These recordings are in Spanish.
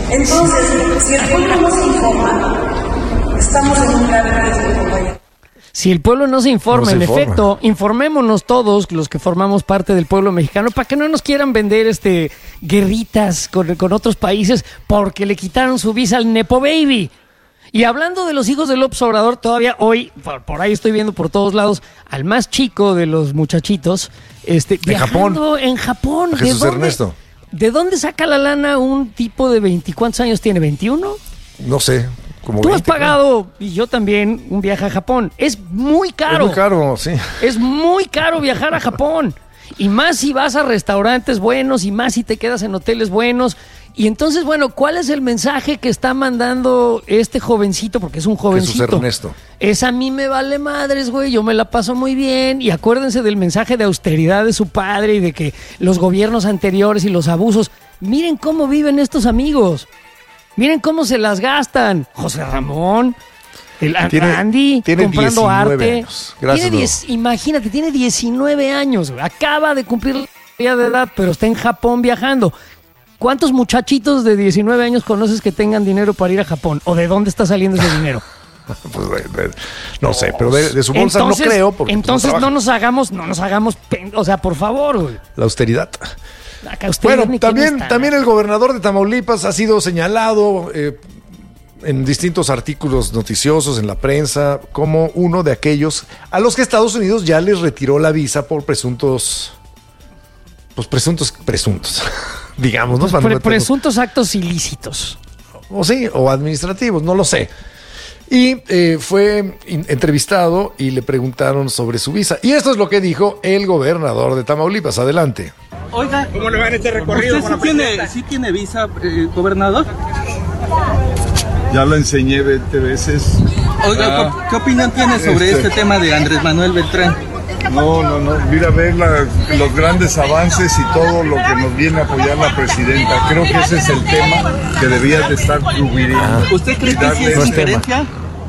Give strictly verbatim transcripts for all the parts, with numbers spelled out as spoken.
Entonces, si el pueblo no se informa, estamos en un grave riesgo, compañero. Si el pueblo no se informa, no se en informa. efecto, informémonos todos los que formamos parte del pueblo mexicano para que no nos quieran vender este guerritas con, con otros países porque le quitaron su visa al Nepo Baby. Y hablando de los hijos de López Obrador, todavía hoy, por, por ahí estoy viendo por todos lados, al más chico de los muchachitos, este, viajando en Japón. Jesús ¿De dónde, Ernesto. ¿De dónde saca la lana un tipo de veinte? ¿Cuántos años tiene? ¿veintiuno? No sé. Como Tú veinte, has pagado, ¿no? Y yo también, un viaje a Japón. Es muy caro. Es muy caro, sí. Es muy caro viajar a Japón. Y más si vas a restaurantes buenos, y más si te quedas en hoteles buenos. Y entonces, bueno, ¿cuál es el mensaje que está mandando este jovencito? Porque es un jovencito. Jesús Ernesto. Es a mí me vale madres, güey, yo me la paso muy bien. Y acuérdense del mensaje de austeridad de su padre y de que los gobiernos anteriores y los abusos. Miren cómo viven estos amigos. Miren cómo se las gastan. José Ramón, el tiene, Andy, tiene comprando arte. Años. Gracias, tiene diez, imagínate, tiene diecinueve años. Acaba de cumplir la mayoría de edad, pero está en Japón viajando. ¿Cuántos muchachitos de diecinueve años conoces que tengan dinero para ir a Japón? ¿O de dónde está saliendo ese dinero? Pues de, de, no sé, pero de, de su bolsa entonces, no creo. Porque entonces no, no nos hagamos, no nos hagamos, o sea, por favor, güey. La austeridad. Bueno, también, también el gobernador de Tamaulipas ha sido señalado eh, en distintos artículos noticiosos en la prensa como uno de aquellos a los que Estados Unidos ya les retiró la visa por presuntos, pues presuntos, presuntos, digamos, ¿no? Pues pre- presuntos actos ilícitos. O sí, o administrativos, no lo sé. Y eh, fue in- entrevistado y le preguntaron sobre su visa. Y esto es lo que dijo el gobernador de Tamaulipas. Adelante. Oiga, ¿cómo le va en este recorrido? ¿Usted sí tiene, sí tiene visa, eh, gobernador? Ya lo enseñé veinte veces. Oiga, ah, ¿qué opinión tiene sobre este, este tema de Andrés Manuel Beltrán? No, no, no. Mira, a ver la, los grandes avances y todo lo que nos viene a apoyar la presidenta. Creo que ese es el tema que debía de estar rubriendo. ¿Usted cree que sí es injerencia?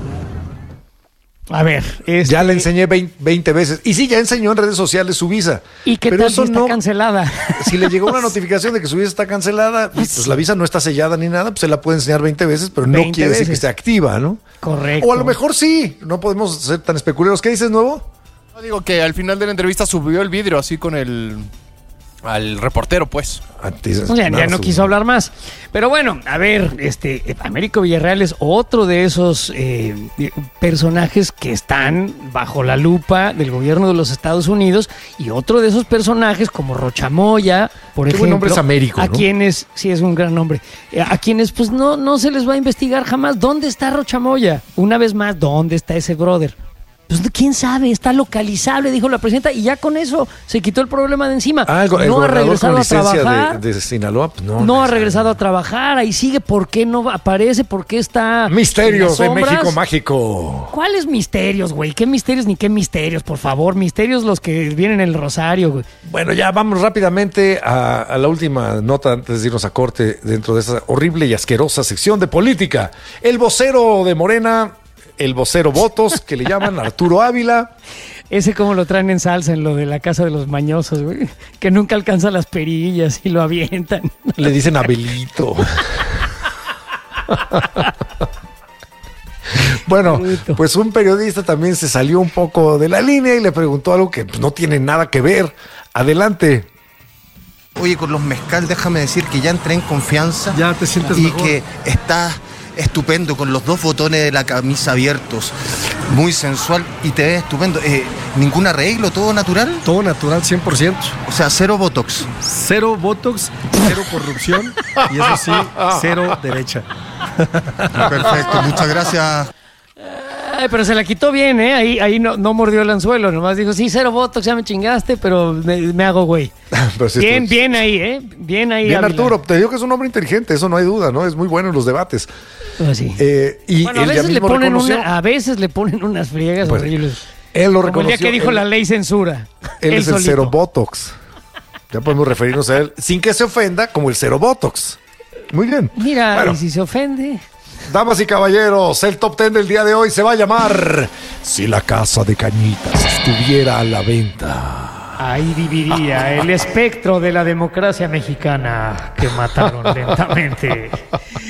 A ver, este... ya le enseñé veinte veces. Y sí, ya enseñó en redes sociales su visa. ¿Y qué pero tal eso si está no, cancelada? Si le llegó una notificación de que su visa está cancelada, pues la visa no está sellada ni nada, pues se la puede enseñar veinte veces, pero no quiere veces. decir que esté activa, ¿no? Correcto. O a lo mejor sí, no podemos ser tan especuleros. ¿Qué dices, Nuevo? No, digo que al final de la entrevista subió el vidrio así con el... al reportero, pues. O sea, ya no quiso hablar más. Pero bueno, a ver, este Américo Villarreal es otro de esos eh, personajes que están bajo la lupa del gobierno de los Estados Unidos, y otro de esos personajes como Rochamoya, por Qué ejemplo. buen nombre es Américo, a ¿no? quienes, sí es un gran nombre, a quienes pues no, no se les va a investigar jamás. ¿Dónde está Rochamoya? Una vez más, ¿dónde está ese brother? Pues quién sabe, está localizable, dijo la presidenta, y ya con eso se quitó el problema de encima. Ah, el, el no ha regresado a trabajar. De, de Sinaloa, pues no, no, no ha regresado a trabajar, ahí sigue. ¿Por qué no aparece? ¿Por qué está? Misterios de México Mágico. ¿Cuáles misterios, güey? ¿Qué misterios ni qué misterios? Por favor, misterios los que vienen en el Rosario, güey. Bueno, ya vamos rápidamente a, a la última nota antes de irnos a corte dentro de esa horrible y asquerosa sección de política. El vocero de Morena, el vocero votos, que le llaman Arturo Ávila. Ese como lo traen en salsa en lo de la casa de los mañosos, güey. Que nunca alcanza las perillas y lo avientan. Le dicen Abelito. Bueno, pues un periodista también se salió un poco de la línea y le preguntó algo que pues, no tiene nada que ver. Adelante. Oye, con los mezcal, déjame decir que ya entré en confianza. Ya te sientes y mejor. Y que estás estupendo, con los dos botones de la camisa abiertos, muy sensual y te ves estupendo. Eh, ¿Ningún arreglo? ¿Todo natural? Todo natural, cien por ciento. O sea, cero botox. Cero botox, cero corrupción y eso sí, cero derecha. Perfecto, muchas gracias. Ay, pero se la quitó bien, ¿eh? Ahí, ahí no, no mordió el anzuelo, nomás dijo, sí, cero botox, ya me chingaste, pero me, me hago güey. Sí, bien, esto... bien ahí, ¿eh? Bien ahí, bien, Ávila. Arturo, te digo que es un hombre inteligente, eso no hay duda, ¿no? Es muy bueno en los debates. Pues sí. Eh, y bueno, a él veces, ya le ponen reconoció... una, a veces le ponen unas friegas pues, horribles. Él lo Como reconoció. el día que dijo él, la ley censura. Él, él es solito. el cero botox. Ya podemos referirnos a él sin que se ofenda como el cero botox. Muy bien. Mira, bueno, y si se ofende... Damas y caballeros, el top ten del día de hoy se va a llamar Si la casa de Cañitas estuviera a la venta. Ahí viviría el espectro de la democracia mexicana que mataron lentamente.